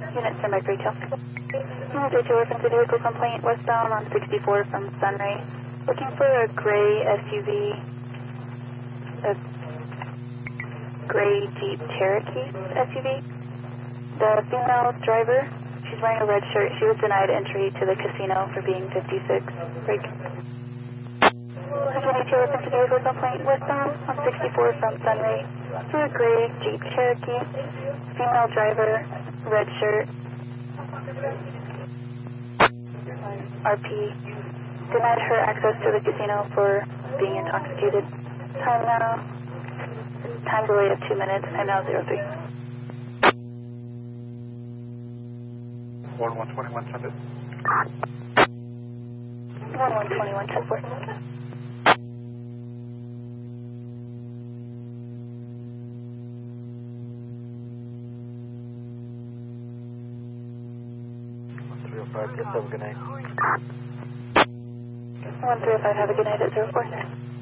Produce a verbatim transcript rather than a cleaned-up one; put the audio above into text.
Unit Sunrise Retail. Unit Retail reference to vehicle complaint westbound on sixty-four from Sunray. Looking for a gray S U V, a gray Jeep Cherokee S U V. The female driver, she's wearing a red shirt. She was denied entry to the casino for being fifty-six. Break. Unit Retail reference to vehicle complaint westbound on sixty-four from Sunray. For a gray Jeep Cherokee, female driver, red shirt. R P denied her access to the casino for being intoxicated. Time now, time delay of two minutes, time now zero three. one one twenty-one, send it. one one twenty-one, ten four. three oh five, just have a good night. one three oh five, have a good night at zero four.